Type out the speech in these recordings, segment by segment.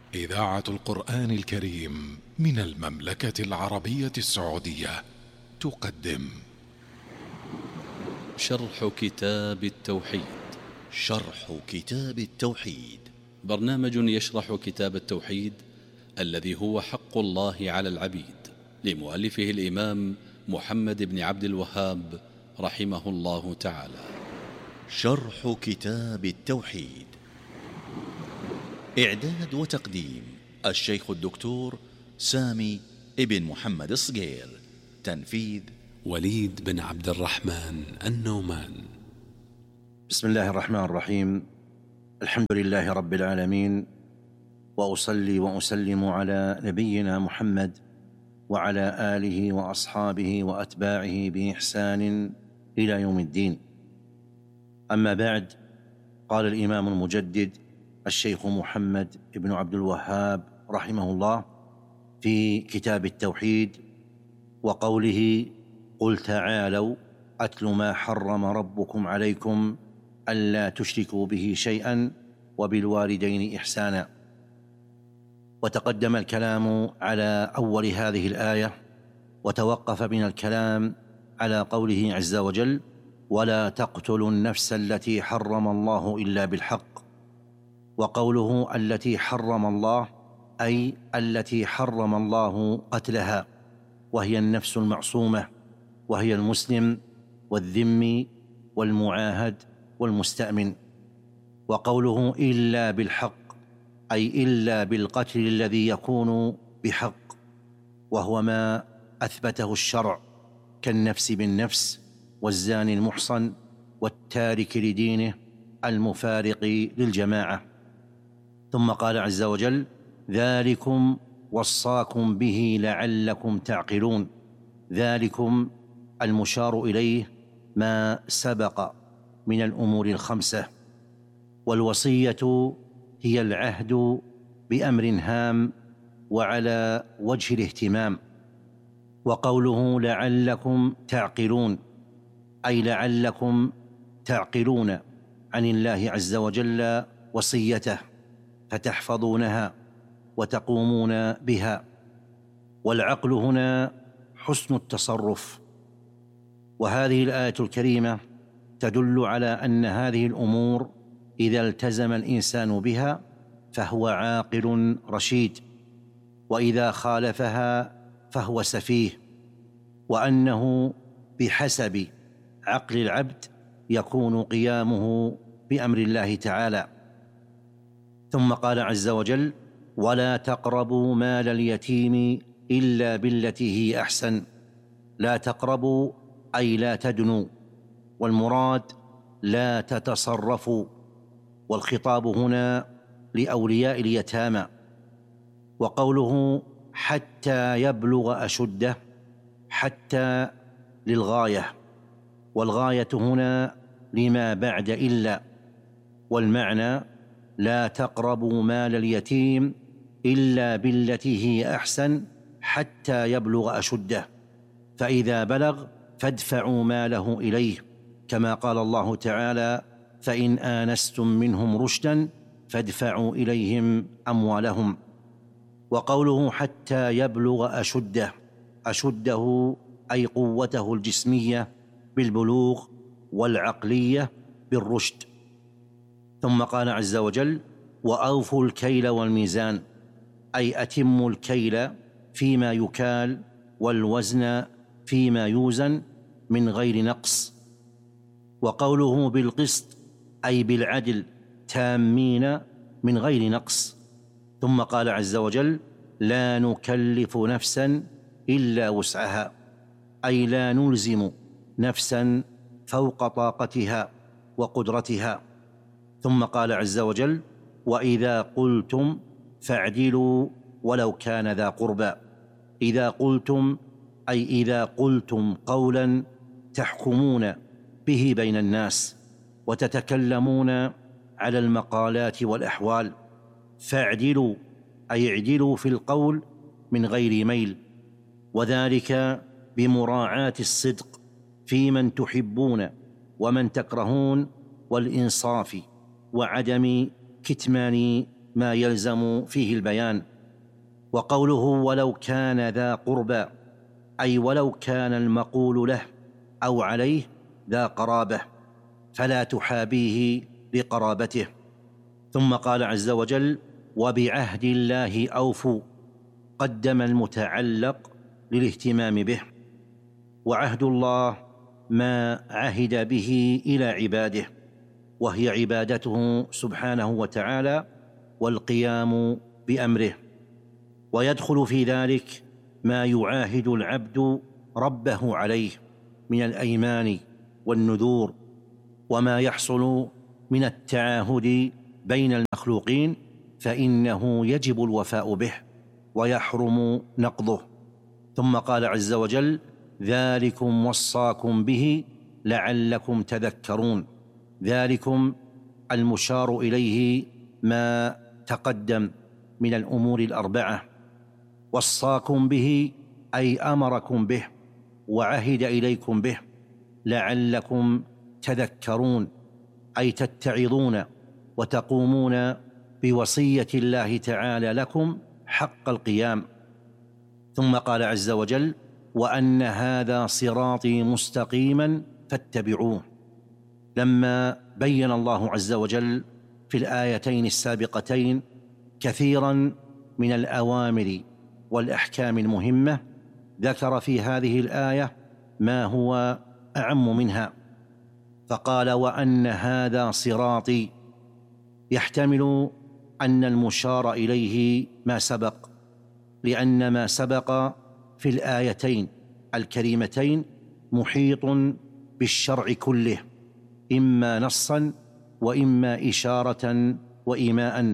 إذاعة القرآن الكريم من المملكة العربية السعودية تقدم شرح كتاب التوحيد. شرح كتاب التوحيد برنامج يشرح كتاب التوحيد الذي هو حق الله على العبيد، لمؤلفه الإمام محمد بن عبد الوهاب رحمه الله تعالى. شرح كتاب التوحيد، إعداد وتقديم الشيخ الدكتور سامي ابن محمد الصقير، تنفيذ وليد بن عبد الرحمن النومان. بسم الله الرحمن الرحيم. الحمد لله رب العالمين، وأصلي وأسلم على نبينا محمد وعلى آله وأصحابه وأتباعه بإحسان إلى يوم الدين. أما بعد، قال الإمام المجدد الشيخ محمد بن عبد الوهاب رحمه الله في كتاب التوحيد وقوله: قل تعالوا أتل ما حرم ربكم عليكم ألا تشركوا به شيئا وبالوالدين إحسانا. وتقدم الكلام على أول هذه الآية، وتوقف بنا الكلام على قوله عز وجل: ولا تقتلوا النفس التي حرم الله إلا بالحق. وقوله التي حرم الله أي التي حرم الله قتلها، وهي النفس المعصومة، وهي المسلم والذمي والمعاهد والمستأمن. وقوله إلا بالحق أي إلا بالقتل الذي يكون بحق، وهو ما أثبته الشرع كالنفس بالنفس والزاني المحصن والتارك لدينه المفارق للجماعة. ثم قال عز وجل: ذلكم وصاكم به لعلكم تعقلون. ذلكم المشار إليه ما سبق من الأمور الخمسة، والوصية هي العهد بأمر هام وعلى وجه الاهتمام. وقوله لعلكم تعقلون أي لعلكم تعقلون عن الله عز وجل وصيته فتحفظونها وتقومون بها. والعقل هنا حسن التصرف. وهذه الآية الكريمة تدل على أن هذه الأمور إذا التزم الإنسان بها فهو عاقل رشيد، وإذا خالفها فهو سفيه، وأنه بحسب عقل العبد يكون قيامه بأمر الله تعالى. ثم قال عز وجل: ولا تقربوا مال اليتيم إلا بالتي هي أحسن. لا تقربوا أي لا تدنوا، والمراد لا تتصرفوا، والخطاب هنا لأولياء اليتامى. وقوله حتى يبلغ أشده، حتى للغاية، والغاية هنا لما بعد إلا، والمعنى لا تقربوا مال اليتيم إلا بالتي هي أحسن حتى يبلغ أشده، فإذا بلغ فادفعوا ماله إليه، كما قال الله تعالى: فإن آنستم منهم رشدا فادفعوا إليهم أموالهم. وقوله حتى يبلغ أشده، أشده أي قوته الجسمية بالبلوغ والعقلية بالرشد. ثم قال عز وجل: وأوفوا الكيل والميزان أي أتموا الكيل فيما يكال والوزن فيما يوزن من غير نقص. وقوله بالقسط أي بالعدل تامين من غير نقص. ثم قال عز وجل: لا نكلف نفسا إلا وسعها أي لا نلزم نفسا فوق طاقتها وقدرتها. ثم قال عز وجل: وإذا قلتم فاعدلوا ولو كان ذا قربى. إذا قلتم أي إذا قلتم قولا تحكمون به بين الناس وتتكلمون على المقالات والأحوال، فاعدلوا أي اعدلوا في القول من غير ميل، وذلك بمراعاة الصدق في من تحبون ومن تكرهون، والإنصاف وعدم كتمان ما يلزم فيه البيان. وقوله ولو كان ذا قربى أي ولو كان المقول له أو عليه ذا قرابة فلا تحابيه لقرابته. ثم قال عز وجل وبعهد الله أوفوا، قدم المتعلق للاهتمام به. وعهد الله ما عهد به إلى عباده، وهي عبادته سبحانه وتعالى والقيام بأمره. ويدخل في ذلك ما يعاهد العبد ربه عليه من الأيمان والنذور، وما يحصل من التعاهد بين المخلوقين فإنه يجب الوفاء به ويحرم نقضه. ثم قال عز وجل ذلكم وصاكم به لعلكم تذكرون. ذلكم المشار إليه ما تقدم من الأمور الأربعة. وصاكم به أي أمركم به وعهد إليكم به لعلكم تذكرون، أي تتعظون وتقومون بوصية الله تعالى لكم حق القيام. ثم قال عز وجل وأن هذا صراطي مستقيما فاتبعوه. لما بين الله عز وجل في الآيتين السابقتين كثيرا من الأوامر والأحكام المهمة، ذكر في هذه الآية ما هو أعم منها، فقال وأن هذا صراطي، يحتمل أن المشار إليه ما سبق، لأن ما سبق في الآيتين الكريمتين محيط بالشرع كله، إما نصا وإما إشارة وإيماء.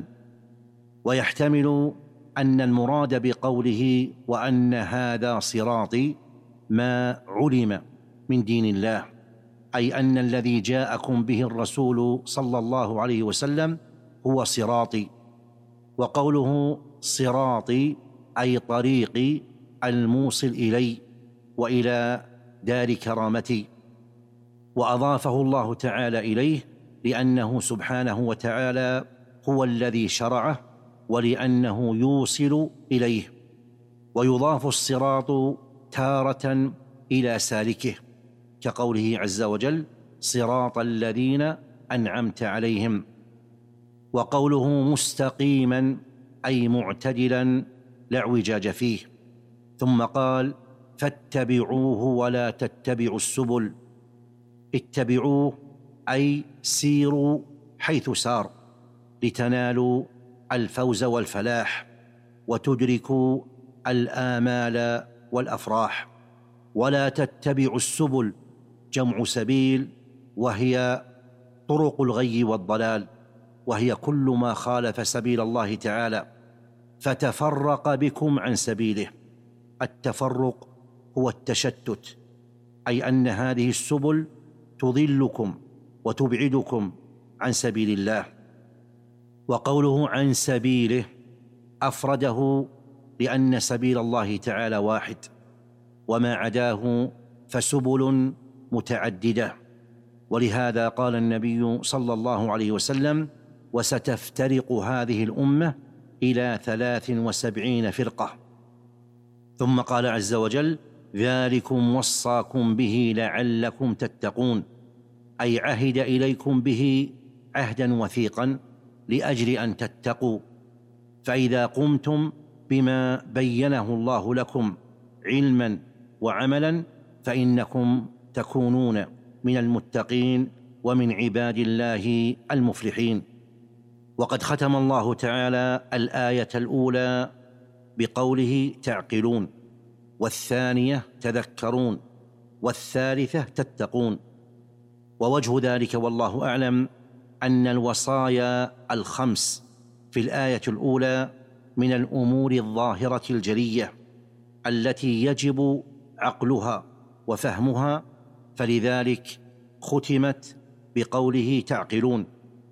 ويحتمل أن المراد بقوله وأن هذا صراطي ما علم من دين الله، أي أن الذي جاءكم به الرسول صلى الله عليه وسلم هو صراطي. وقوله صراطي أي طريقي الموصل إلي وإلى دار كرامتي. وأضافه الله تعالى إليه لأنه سبحانه وتعالى هو الذي شرعه ولأنه يوصل إليه. ويضاف الصراط تارة إلى سالكه كقوله عز وجل صراط الذين أنعمت عليهم. وقوله مستقيما أي معتدلا لا اعوجاج فيه. ثم قال فاتبعوه ولا تتبعوا السبل. اتبعوه أي سيروا حيث سار لتنالوا الفوز والفلاح وتدركوا الآمال والأفراح. ولا تتبعوا السبل جمع سبيل، وهي طرق الغي والضلال، وهي كل ما خالف سبيل الله تعالى فتفرق بكم عن سبيله. التفرق هو التشتت، أي أن هذه السبل تضلكم وتبعدكم عن سبيل الله. وقوله عن سبيله أفرده لأن سبيل الله تعالى واحد، وما عداه فسبل متعددة. ولهذا قال النبي صلى الله عليه وسلم وستفترق هذه الأمة إلى 73 فرقة. ثم قال عز وجل ذلكم وصاكم به لعلكم تتقون، أي عهد إليكم به عهدا وثيقا لأجل أن تتقوا. فإذا قمتم بما بينه الله لكم علما وعملا فإنكم تكونون من المتقين ومن عباد الله المفلحين. وقد ختم الله تعالى الآية الأولى بقوله تعقلون، والثانية تذكرون، والثالثة تتقون. ووجه ذلك والله أعلم أن الوصايا الخمس في الآية الأولى من الأمور الظاهرة الجلية التي يجب عقلها وفهمها، فلذلك ختمت بقوله تعقلون.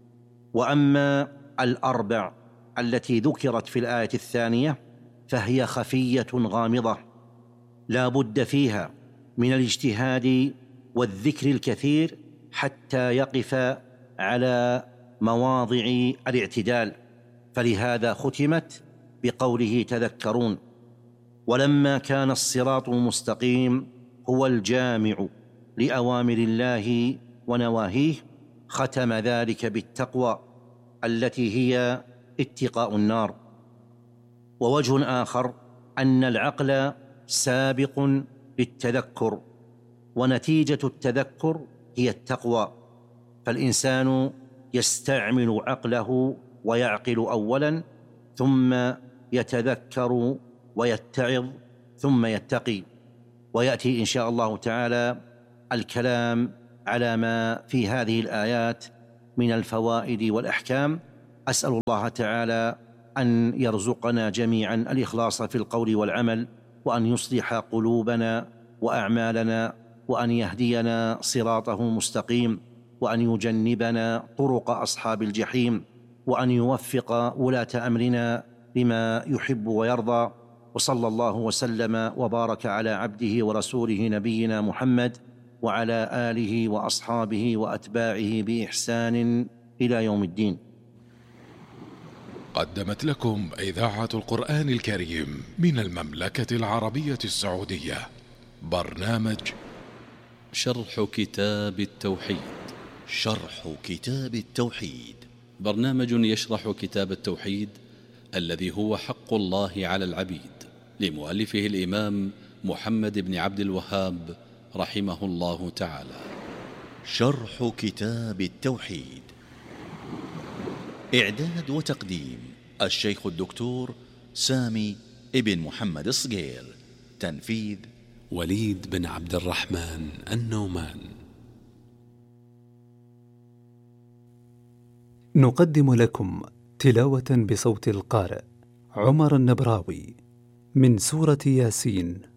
وأما الأربع التي ذكرت في الآية الثانية فهي خفية غامضة لا بد فيها من الاجتهاد والذكر الكثير حتى يقف على مواضع الاعتدال، فلهذا ختمت بقوله تذكرون. ولما كان الصراط المستقيم هو الجامع لأوامر الله ونواهيه ختم ذلك بالتقوى التي هي اتقاء النار. ووجه آخر أن العقل سابق للتذكر، ونتيجة التذكر هي التقوى، فالإنسان يستعمل عقله ويعقل أولا، ثم يتذكر ويتعظ، ثم يتقي. ويأتي إن شاء الله تعالى الكلام على ما في هذه الآيات من الفوائد والأحكام. أسأل الله تعالى أن يرزقنا جميعا الإخلاص في القول والعمل، وأن يصلح قلوبنا وأعمالنا، وأن يهدينا صراطه المستقيم، وأن يجنبنا طرق أصحاب الجحيم، وأن يوفق ولاة أمرنا لما يحب ويرضى. وصلى الله وسلم وبارك على عبده ورسوله نبينا محمد وعلى آله وأصحابه وأتباعه بإحسان إلى يوم الدين. قدمت لكم إذاعة القرآن الكريم من المملكة العربية السعودية برنامج شرح كتاب التوحيد. شرح كتاب التوحيد، برنامج يشرح كتاب التوحيد الذي هو حق الله على العبيد، لمؤلفه الإمام محمد بن عبد الوهاب رحمه الله تعالى. شرح كتاب التوحيد، إعداد وتقديم الشيخ الدكتور سامي ابن محمد الصقير، تنفيذ وليد بن عبد الرحمن النومان. نقدم لكم تلاوة بصوت القارئ عمر النبراوي من سورة ياسين